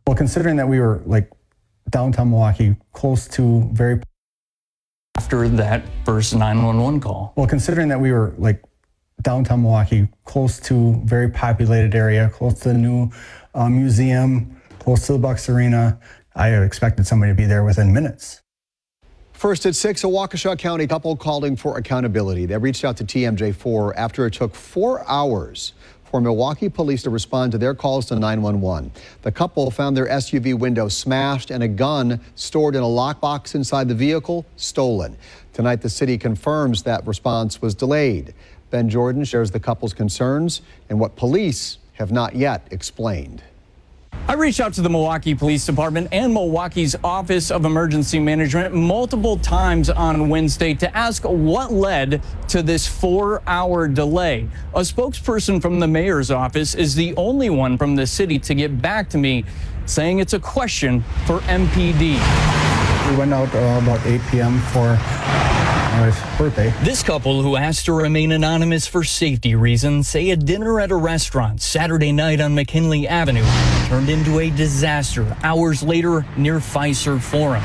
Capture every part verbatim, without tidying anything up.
Well, considering that we were like downtown Milwaukee, close to very... After that first nine one one call. Well, considering that we were like downtown Milwaukee, close to very populated area, close to the new uh, museum, close to the Bucks Arena, I expected somebody to be there within minutes. First at six, a Waukesha County couple calling for accountability. They reached out to T M J four after it took four hours for Milwaukee police to respond to their calls to nine one one. The couple found their S U V window smashed and a gun stored in a lockbox inside the vehicle stolen. Tonight, the city confirms that response was delayed. Ben Jordan shares the couple's concerns and what police have not yet explained. I reached out to the Milwaukee Police Department and Milwaukee's Office of Emergency Management multiple times on Wednesday to ask what led to this four-hour delay. A spokesperson from the mayor's office is the only one from the city to get back to me, saying it's a question for M P D. We went out uh, about eight p.m. for his birthday. This couple, who asked to remain anonymous for safety reasons, say a dinner at a restaurant Saturday night on McKinley Avenue turned into a disaster hours later near Fiserv Forum.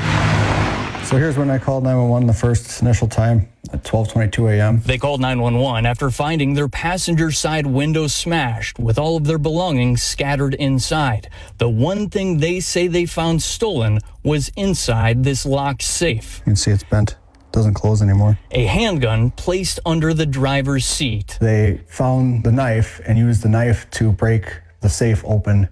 So here's when I called nine one one the first initial time at twelve twenty-two a.m. They called nine one one after finding their passenger side window smashed with all of their belongings scattered inside. The one thing they say they found stolen was inside this locked safe. You can see it's bent. Doesn't close anymore. A handgun placed under the driver's seat. They found the knife and used the knife to break the safe open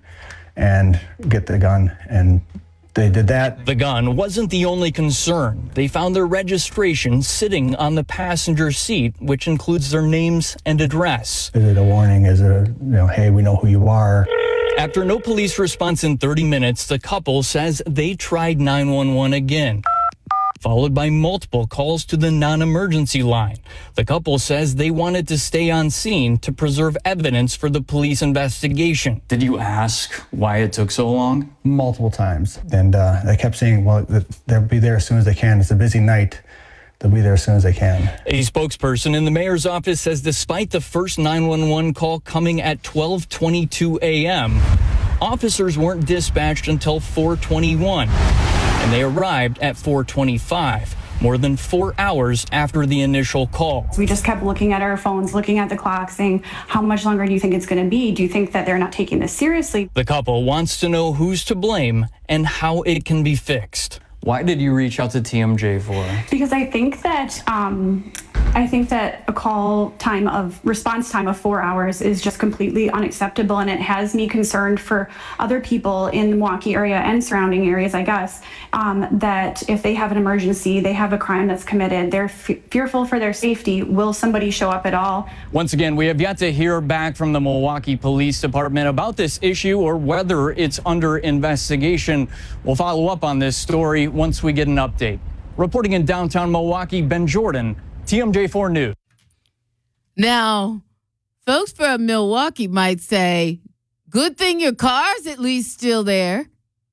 and get the gun, and they did that. The gun wasn't the only concern. They found their registration sitting on the passenger seat, which includes their names and address. Is it a warning? Is it a, you know, hey, we know who you are? After no police response in thirty minutes, the couple says they tried nine one one again, followed by multiple calls to the non-emergency line. The couple says they wanted to stay on scene to preserve evidence for the police investigation. Did you ask why it took so long? Multiple times. And uh, they kept saying, well, they'll be there as soon as they can. It's a busy night. They'll be there as soon as they can. A spokesperson in the mayor's office says despite the first nine one one call coming at twelve twenty-two a.m., officers weren't dispatched until four twenty-one. And they arrived at four twenty-five, more than four hours after the initial call. We just kept looking at our phones, looking at the clock, saying, how much longer do you think it's going to be? Do you think that they're not taking this seriously? The couple wants to know who's to blame and how it can be fixed. Why did you reach out to T M J for? Because I think that um, I think that a call time of response time of four hours is just completely unacceptable, and it has me concerned for other people in the Milwaukee area and surrounding areas, I guess, um, that if they have an emergency, they have a crime that's committed, they're f- fearful for their safety. Will somebody show up at all? Once again, we have yet to hear back from the Milwaukee Police Department about this issue or whether it's under investigation. We'll follow up on this story once we get an update. Reporting in downtown Milwaukee, Ben Jordan, T M J four News. Now, folks from Milwaukee might say, good thing your car's at least still there.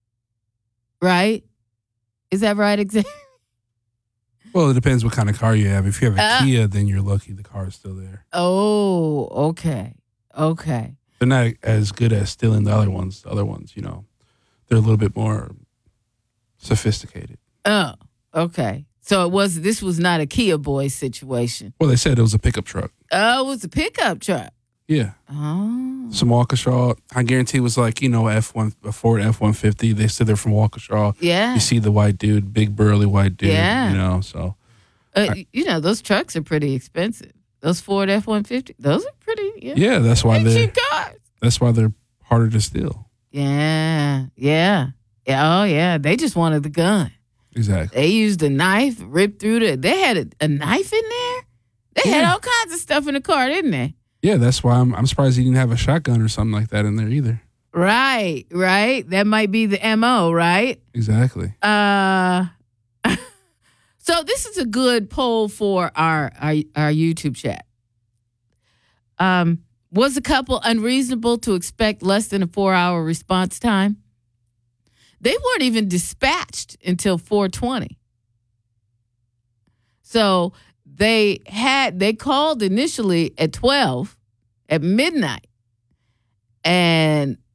Right? Is that right, Xavier? Well, it depends what kind of car you have. If you have a uh, Kia, then you're lucky the car is still there. Oh, okay. Okay. They're not as good as stealing the other ones. The other ones, you know, they're a little bit more sophisticated. Oh, okay. So it was. This was not a Kia Boy situation. Well, they said it was a pickup truck. Oh, it was a pickup truck. Yeah. Oh. Some Waukesha. I guarantee it was like, you know, F one, a Ford F one fifty. They said they're from Waukesha. Yeah. You see the white dude, big burly white dude. Yeah. You know, so. Uh, I, you know, those trucks are pretty expensive. Those Ford F one fifty, those are pretty. Yeah, yeah that's why they're they're cheap cars. That's why they're harder to steal. Yeah. Yeah. Yeah. Oh, yeah. They just wanted the gun. Exactly. They used a knife, ripped through the. They had a, a knife in there. They yeah. had all kinds of stuff in the car, didn't they? Yeah, that's why I'm. I'm surprised he didn't have a shotgun or something like that in there either. Right, right. That might be the M O, right? Exactly. Uh. So this is a good poll for our our, our YouTube chat. Um, was the couple unreasonable to expect less than a four-hour response time? They weren't even dispatched until four twenty. So they had they called initially at twelve at midnight, and